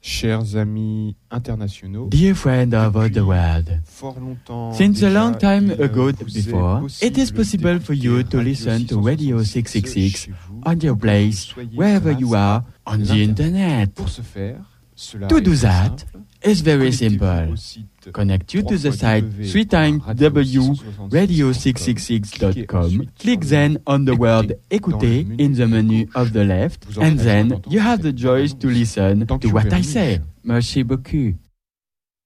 Chers amis internationaux, Dear friend of the world, fort longtemps since a déjà, long time il ago vous est before, it is possible for you to listen to Radio 666 on your place, wherever you are, on the internet. Pour ce faire, cela To est do très that, simple. it's very Connectez-vous simple. au site Connect you to the site 3w.radio666.com. Click then on the word Écoutez in the menu of the left, and then you have the choice to listen to what I say. Merci beaucoup.